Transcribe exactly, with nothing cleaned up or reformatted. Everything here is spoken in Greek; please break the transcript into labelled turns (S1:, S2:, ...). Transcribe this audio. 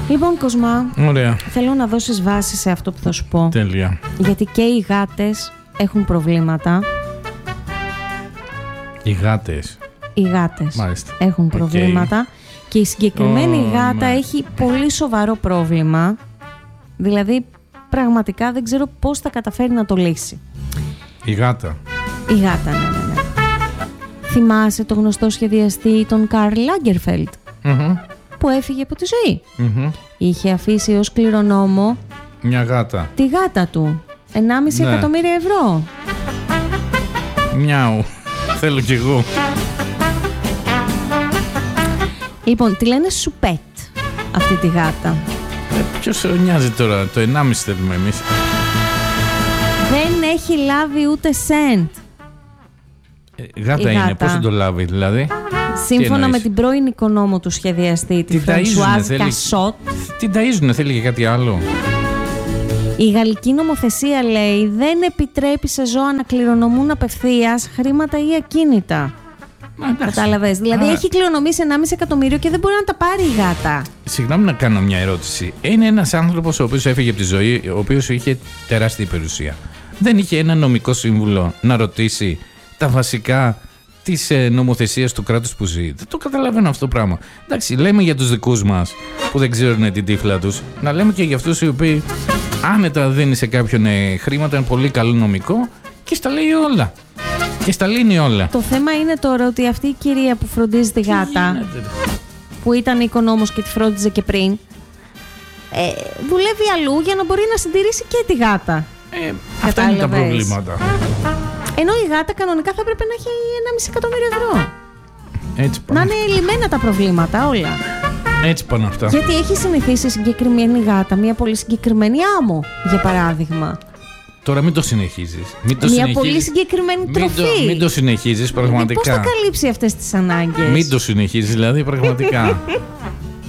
S1: Λοιπόν, Κοσμά,
S2: ωραία.
S1: Θέλω να δώσεις βάση σε αυτό που θα σου πω.
S2: Τέλεια.
S1: Γιατί και οι γάτες έχουν προβλήματα.
S2: Οι γάτες.
S1: Οι γάτες
S2: Μάλιστα.
S1: έχουν προβλήματα. Okay. Και η συγκεκριμένη oh, γάτα man. έχει πολύ σοβαρό πρόβλημα. Δηλαδή, πραγματικά δεν ξέρω πώς θα καταφέρει να το λύσει.
S2: Η γάτα.
S1: Η γάτα, ναι, ναι, ναι. Θυμάσαι το γνωστό σχεδιαστή τον Καρλ Λάγκερφελντ,
S2: mm-hmm.
S1: που έφυγε από τη ζωή.
S2: Mm-hmm.
S1: Είχε αφήσει ως κληρονόμο
S2: μια γάτα.
S1: Τη γάτα του. ενάμιση ναι. εκατομμύρια ευρώ.
S2: Μιάου. Θέλω κι εγώ.
S1: Λοιπόν, τη λένε Σουπέτ αυτή τη γάτα.
S2: Ε, ποιος νοιάζει τώρα, το ενάμιση θέλουμε εμείς.
S1: Δεν έχει λάβει ούτε σεντ.
S2: Ε, γάτα είναι, γάτα. Πώς θα το λάβει δηλαδή.
S1: Σύμφωνα με την πρώην οικονόμο του σχεδιαστή, τη Φρανσουάζ Κασότ.
S2: Τι ταΐζουνε, θέλει και κάτι άλλο.
S1: Η γαλλική νομοθεσία, λέει, δεν επιτρέπει σε ζώα να κληρονομούν απευθείας χρήματα ή ακίνητα. Κατάλαβες. Δηλαδή, Α. έχει κληρονομήσει ενάμιση εκατομμύριο και δεν μπορεί να τα πάρει η γάτα.
S2: Συγγνώμη να κάνω μια ερώτηση. Είναι ένας άνθρωπος ο οποίος έφυγε από τη ζωή, ο οποίος είχε τεράστια περιουσία. Δεν είχε ένα νομικό σύμβουλο να ρωτήσει τα βασικά της ε, νομοθεσίας του κράτους που ζει. Δεν το καταλαβαίνω αυτό το πράγμα. Εντάξει, λέμε για τους δικούς μας που δεν ξέρουν την τύφλα τους. Να λέμε και για αυτούς οι οποίοι άνετα δίνει σε κάποιον ε, χρήματα, είναι πολύ καλό νομικό και στα λέει όλα. Και στα λύνει όλα.
S1: Το θέμα είναι τώρα ότι αυτή η κυρία που φροντίζει τη γάτα, γίνεται, που ήταν οικονόμος και τη φρόντιζε και πριν, ε, δουλεύει αλλού για να μπορεί να συντηρήσει και τη γάτα.
S2: Ε, αυτά είναι τα προβλήματα.
S1: Ενώ η γάτα κανονικά θα έπρεπε να έχει ενάμιση εκατομμύριο ευρώ.
S2: Έτσι πάνε.
S1: Να είναι λυμμένα τα προβλήματα όλα.
S2: Έτσι πάνε αυτά.
S1: Γιατί έχει συνηθίσει συγκεκριμένη γάτα, μια πολύ συγκεκριμένη άμμο, για παράδειγμα.
S2: Τώρα μην το συνεχίζεις. Μην το
S1: Μια
S2: συνεχίζεις.
S1: πολύ συγκεκριμένη τροφή.
S2: Μην το, μην το συνεχίζεις πραγματικά.
S1: Πώς θα καλύψει αυτές τις ανάγκες.
S2: Μην το συνεχίζεις δηλαδή πραγματικά.